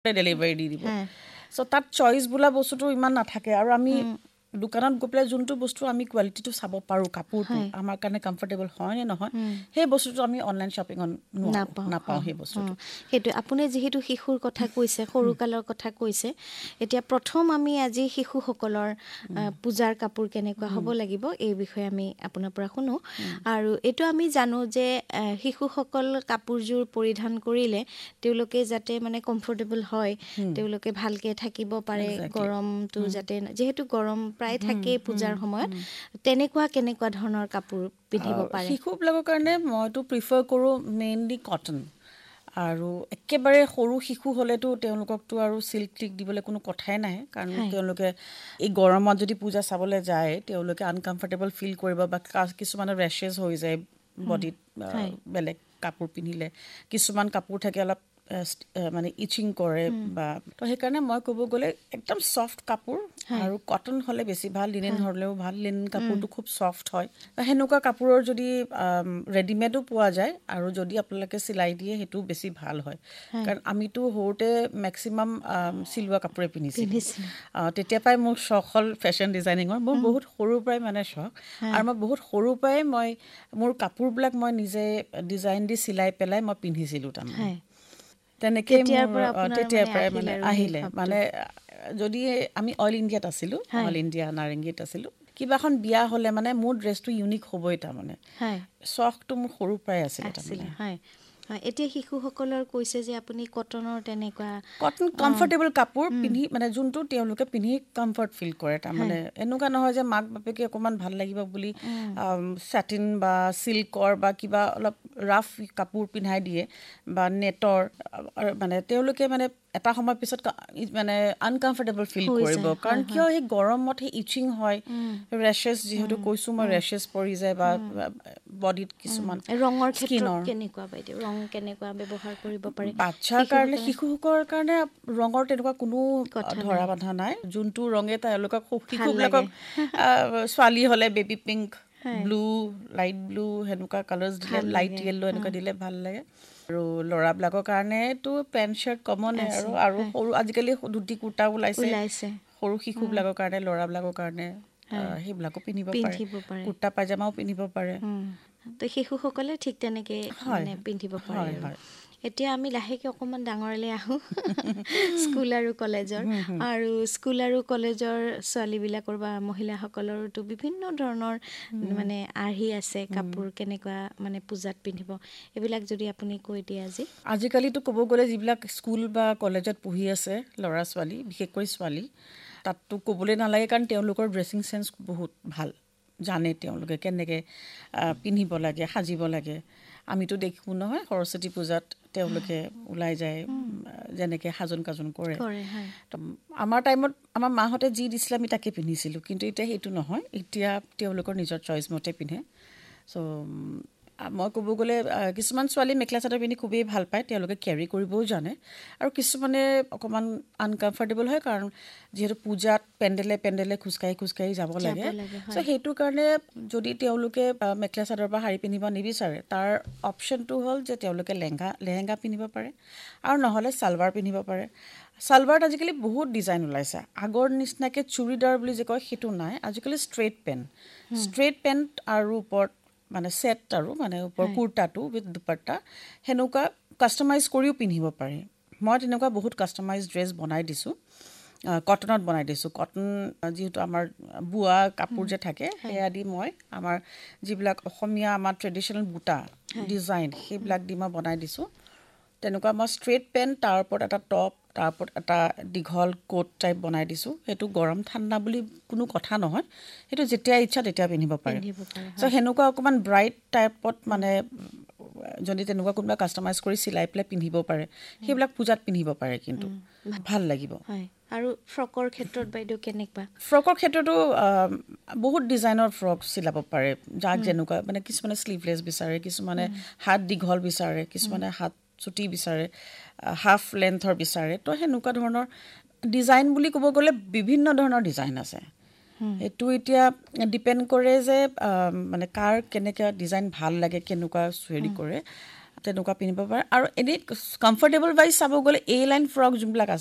delivery দি দিব চ' তাত choice বোলা বস্তুটো ইমান নাথাকে আৰু আমি দোকানত গৈ পেলাই যোনটো বস্তু আমি কোৱালিটিটো চাব পাৰোঁ কাপোৰটো আমাৰ কাৰণে কমফৰ্টেবল হয় নে নহয় সেই বস্তুটো আমি অনলাইন শ্বপিঙত নাপাওঁ সেই বস্তুটো সেইটো আপুনি যিহেতু শিশুৰ কথা কৈছে সৰুকালৰ কথা কৈছে এতিয়া প্ৰথম আমি আজি শিশুসকলৰ পূজাৰ কাপোৰ কেনেকুৱা হ'ব লাগিব এই বিষয়ে আমি আপোনাৰ পৰা শুনো আৰু এইটো আমি জানো যে শিশুসকল কাপোৰযোৰ পৰিধান কৰিলে তেওঁলোকে যাতে মানে কমফৰ্টেবল হয় তেওঁলোকে ভালকে থাকিব পাৰে গৰমটো যাতে যিহেতু গৰম প্ৰায় থাকেই পূজাৰ সময়ত কেনেকুৱা ধৰণৰ কাপোৰ পিন্ধিব পাৰে শিশুবিলাকৰ কাৰণে মইতো প্ৰিফাৰ কৰোঁ মেইনলি কটন আৰু একেবাৰে সৰু শিশু হ'লেতো তেওঁলোককতো আৰু চিল্ক টিক দিবলৈ কোনো কথাই নাই কাৰণ তেওঁলোকে এই গৰমত যদি পূজা চাবলৈ যায় তেওঁলোকে আনকমফৰ্টেবল ফিল কৰিব বা কিছুমানৰ ৰেচেছ হৈ যায় বডিত বেলেগ কাপোৰ পিন্ধিলে কিছুমান কাপোৰ থাকে অলপ মানে ইচিং কৰে বা তো সেইকাৰণে মই ক'ব গ'লে একদম ছফ্ট কাপোৰ আৰু কটন হ'লে বেছি ভাল লিনেন হ'লেও ভাল লিনেন কাপোৰটো খুব ছফ্ট হয় সেনেকুৱা কাপোৰৰ যদি ৰেডিমেডো পোৱা যায় আৰু যদি আপোনালোকে চিলাই দিয়ে সেইটো বেছি ভাল হয় কাৰণ আমিতো সৰুতে মেক্সিমাম চিলোৱা কাপোৰে পিন্ধিছিলোঁ তেতিয়া পৰাই মোৰ চখ হ'ল ফেশ্বন ডিজাইনিঙৰ মোৰ বহুত সৰুৰ পৰাই মানে চখ আৰু মই বহুত সৰুৰ পৰাই মোৰ কাপোৰবিলাক মই নিজে ডিজাইন দি চিলাই পেলাই মই পিন্ধিছিলোঁ তাৰমানে তেনেকৈ তেতিয়াৰ পৰাই মানে আহিলে মানে যদি আমি অইল ইণ্ডিয়াত আছিলোঁ অইল ইণ্ডিয়া নাৰেংগীত আছিলোঁ কিবা এখন বিয়া হ'লে মানে মোৰ ড্ৰেছটো ইউনিক হ'বই তাৰমানে চখটো মোৰ সৰুৰ পৰাই আছিলে এতিয়া শিশুসকলৰ কৈছে যে আপুনি কটনৰ তেনেকুৱা কটন কমফৰ্টেবল কাপোৰ পিন্ধি মানে যোনটো তেওঁলোকে পিন্ধি কমফৰ্ট ফিল কৰে তাৰমানে এনেকুৱা নহয় যে মাক বাপেকে অকণমান ভাল লাগিব বুলি ছাটিন বা চিল্কৰ বা কিবা অলপ ৰাফ কাপোৰ পিন্ধাই দিয়ে বা নেটৰ মানে তেওঁলোকে মানে এটা সময়ৰ পিছত মানে আনকমফৰ্টেবল ফিল কৰিব কাৰণ কিয় সেই গৰমত সেই ইচিং হয় ৰেচেছ যিহেতু কৈছোঁ মই ৰেচেছ পৰি যায় বা বডিত কিছুমান ৰঙৰ ক্ষেত্ৰত কেনেকুৱা বাইদেউ ৰং কেনেকুৱা ব্যৱহাৰ কৰিব পাৰে বাচ্ছাৰ কাৰণে শিশুসকলৰ কাৰণে ৰঙৰ তেনেকুৱা কোনো ধৰা বান্ধা নাই যোনটো ৰঙে তেওঁলোকক শিশুবিলাকক ছোৱালী হ'লে baby pink blue light blue সেনেকুৱা কালাৰ্ছ দিলে লাইট য়েল্লো এনেকুৱা দিলে ভাল লাগে আৰু ল'ৰাবিলাকৰ কাৰণেতো পেণ্ট চাৰ্ট কমনে আৰু সৰু আজিকালি ধুতি কুৰ্তা ওলাইছে সৰু শিশুবিলাকৰ কাৰণে ল'ৰাবিলাকৰ কাৰণে সেইবিলাকো পিন্ধিব পাৰে কুৰ্তা পায়জামাও পিন্ধিব পাৰে তো শিশুসকলে ঠিক তেনেকৈ মানে পিন্ধিব পাৰে এতিয়া আমি লাহেকৈ অকণমান ডাঙৰলৈ আহোঁ স্কুল আৰু কলেজৰ আৰু স্কুল আৰু কলেজৰ ছোৱালীবিলাকৰ বা মহিলাসকলৰতো বিভিন্ন ধৰণৰ মানে আৰ্হি আছে কাপোৰ কেনেকুৱা মানে পূজাত পিন্ধিব এইবিলাক যদি আপুনি কৈ দিয়ে আজিকালিতো ক'ব গ'লে যিবিলাক স্কুল বা কলেজত পঢ়ি আছে ল'ৰা ছোৱালী বিশেষকৈ ছোৱালী তাততো ক'বলৈ নালাগে কাৰণ তেওঁলোকৰ ড্ৰেছিং চেন্স বহুত ভাল জানে তেওঁলোকে কেনেকৈ পিন্ধিব লাগে সাজিব লাগে আমিতো দেখোঁ নহয় সৰস্বতী পূজাত তেওঁলোকে ওলাই যায় যেনেকৈ সাজোন কাজোন কৰে তো আমাৰ টাইমত আমাৰ মাহঁতে যি দিছিলে আমি তাকে পিন্ধিছিলোঁ কিন্তু এতিয়া সেইটো নহয় এতিয়া তেওঁলোকৰ নিজৰ চইচ মতে পিন্ধে চ' মই ক'ব গ'লে কিছুমান ছোৱালী মেখেলা চাদৰ পিন্ধি খুবেই ভাল পায় তেওঁলোকে কেৰি কৰিবও জানে আৰু কিছুমানে অকণমান আনকমফৰ্টেবল হয় কাৰণ যিহেতু পূজাত পেণ্ডেলে খোজকাঢ়ি যাব লাগে চ' সেইটো কাৰণে যদি তেওঁলোকে মেখেলা চাদৰ বা শাৰী পিন্ধিব নিবিচাৰে তাৰ অপশ্যনটো হ'ল যে তেওঁলোকে লেহেংগা পিন্ধিব পাৰে আৰু নহ'লে ছালৱাৰ পিন্ধিব পাৰে ছালৱাৰত আজিকালি বহুত ডিজাইন ওলাইছে আগৰ নিচিনাকৈ চুৰিদাৰ বুলি যে কয় সেইটো নাই আজিকালি ষ্ট্ৰেইট পেণ্ট আৰু ওপৰত মানে ছেট আৰু মানে ওপৰ কুৰ্তাটো উইথ দুপাট্টা সেনেকুৱা কাষ্টমাইজ কৰিও পিন্ধিব পাৰি মই তেনেকুৱা বহুত কাষ্টমাইজ ড্ৰেছ বনাই দিছোঁ কটনত বনাই দিছোঁ কটন যিহেতু আমাৰ বোৱা কাপোৰ যে থাকে সেয়া দি মই আমাৰ যিবিলাক অসমীয়া আমাৰ ট্ৰেডিশ্যনেল বুটা ডিজাইন সেইবিলাক দি মই বনাই দিছোঁ তেনেকুৱা মই ষ্ট্ৰেইট পেণ্ট তাৰ ওপৰত এটা টপ তাৰ ওপৰত এটা দীঘল কোট টাইপ বনাই দিছোঁ সেইটো গৰম ঠাণ্ডা বুলি কোনো কথা নহয় সেইটো যেতিয়া ইচ্ছা তেতিয়া পিন্ধিব পাৰে চ' সেনেকুৱা অকণমান ব্ৰাইট টাইপত মানে যদি তেনেকুৱা কোনোবা কাষ্টমাইজ কৰি চিলাই পেলাই পিন্ধিব পাৰে সেইবিলাক পূজাত পিন্ধিব পাৰে কিন্তু ভাল লাগিব আৰু ফ্ৰকৰ ক্ষেত্ৰত বাইদেউ কেনেকুৱা ফ্ৰকৰ ক্ষেত্ৰতো বহুত ডিজাইনৰ ফ্ৰক চিলাব পাৰে যাক যেনেকুৱা মানে কিছুমানে শ্লিভলেছ বিচাৰে কিছুমানে হাত দীঘল বিচাৰে কিছুমানে হাত চুটি বিচাৰে হাফ লেন্থৰ বিচাৰে তো সেনেকুৱা ধৰণৰ ডিজাইন বুলি ক'ব গ'লে বিভিন্ন ধৰণৰ ডিজাইন আছে এইটো এতিয়া ডিপেণ্ড কৰে যে মানে কাৰ কেনেকুৱা ডিজাইন ভাল লাগে কেনেকুৱা হেৰি কৰে তেনেকুৱা পিন্ধিব পাৰে আৰু এনেই কমফৰ্টেবল ৱাইজ চাব গ'লে লাইন ফ্ৰক যোনবিলাক আছে